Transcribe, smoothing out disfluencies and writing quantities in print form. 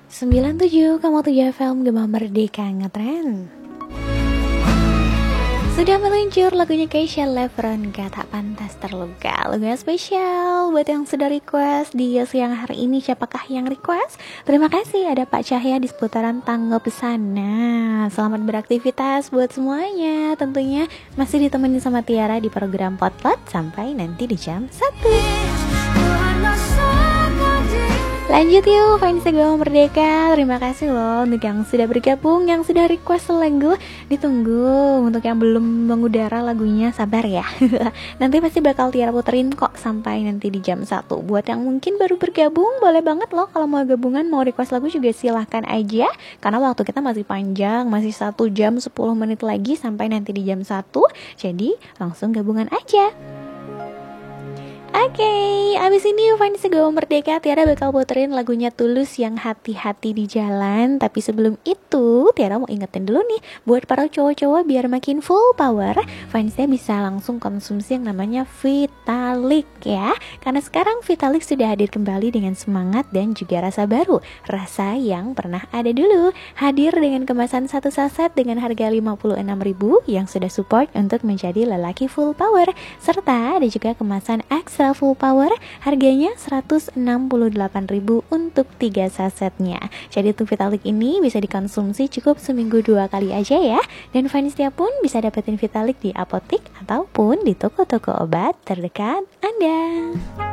97,7 FM Gema Merdeka ngetren. Sudah meluncur lagunya Keisha Levronka, Tak Pantas Terluka. Lagunya spesial buat yang sudah request di siang hari ini. Siapakah yang request? Terima kasih, ada Pak Cahya di seputaran Tanggap sana. Selamat beraktivitas buat semuanya. Tentunya masih ditemani sama Tiara di program Potlot sampai nanti di jam 1. Lanjut yuk, fans Gema Merdeka. Terima kasih loh untuk yang sudah bergabung, yang sudah request lagu. Ditunggu untuk yang belum mengudara lagunya, sabar ya. Nanti pasti bakal Tiara puterin kok sampai nanti di jam 1. Buat yang mungkin baru bergabung, boleh banget loh kalau mau gabungan, mau request lagu juga silahkan aja. Karena waktu kita masih panjang, masih 1 jam 10 menit lagi sampai nanti di jam 1. Jadi langsung gabungan aja. Oke, abis ini fans Gema Merdeka, Tiara bakal puterin lagunya Tulus yang Hati-Hati di Jalan. Tapi sebelum itu, Tiara mau ingetin dulu nih, buat para cowok-cowok biar makin full power, fansnya bisa langsung konsumsi yang namanya Vitalik ya. Karena sekarang Vitalik sudah hadir kembali dengan semangat dan juga rasa baru. Rasa yang pernah ada dulu. Hadir dengan kemasan 1 saset dengan harga 56.000 yang sudah support untuk menjadi lelaki full power. Serta ada juga kemasan extra full power, harganya 168.000 untuk 3 sasetnya. Jadi tuh Vitalik ini bisa dikonsumsi cukup seminggu 2 kali aja ya. Dan fansnya pun bisa dapetin Vitalik di apotik ataupun di toko-toko obat terdekat Anda.